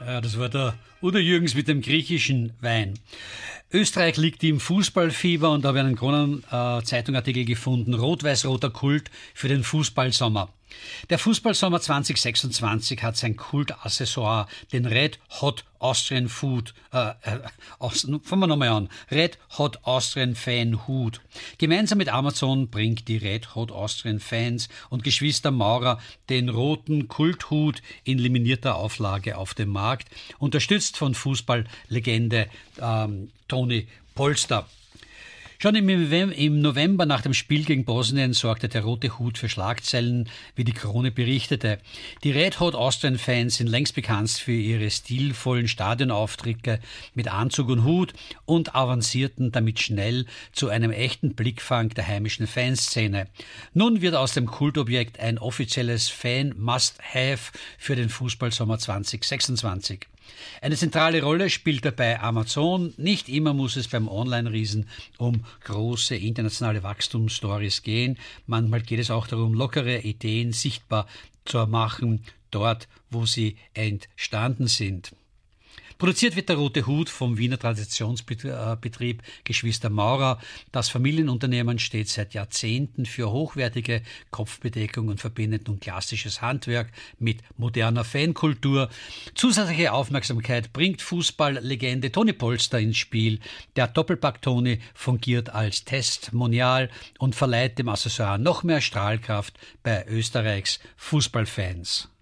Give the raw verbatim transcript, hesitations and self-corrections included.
Ja, das war der Udo Jürgens mit dem griechischen Wein. Österreich liegt im Fußballfieber und da habe ich einen Kronen-Zeitung-Artikel gefunden. Rot-Weiß-Roter Kult für den Fußballsommer. Der Fußballsommer zwanzig sechsundzwanzig hat sein Kult-Accessoire, den Red Hot Austrian Food, äh, äh, aus, fangen wir nochmal an, Red Hot Austrian Fan Hut. Gemeinsam mit Amazon bringt die Red Hot Austrian Fans und Geschwister Maurer den roten Kulthut in limitierter Auflage auf den Markt, unterstützt von Fußballlegende ähm, Toni Polster. Schon im November nach dem Spiel gegen Bosnien sorgte der rote Hut für Schlagzeilen, wie die Krone berichtete. Die Red Hot Austrian Fans sind längst bekannt für ihre stilvollen Stadionauftritte mit Anzug und Hut und avancierten damit schnell zu einem echten Blickfang der heimischen Fanszene. Nun wird aus dem Kultobjekt ein offizielles Fan-Must-Have für den Fußballsommer zwanzig sechsundzwanzig. Eine zentrale Rolle spielt dabei Amazon. Nicht immer muss es beim Online-Riesen um große internationale Wachstumsstories gehen. Manchmal geht es auch darum, lockere Ideen sichtbar zu machen, dort, wo sie entstanden sind. Produziert wird der Rote Hut vom Wiener Traditionsbetrieb Geschwister Maurer. Das Familienunternehmen steht seit Jahrzehnten für hochwertige Kopfbedeckung und verbindet nun klassisches Handwerk mit moderner Fankultur. Zusätzliche Aufmerksamkeit bringt Fußballlegende Toni Polster ins Spiel. Der Doppelpack-Toni fungiert als Testimonial und verleiht dem Accessoire noch mehr Strahlkraft bei Österreichs Fußballfans.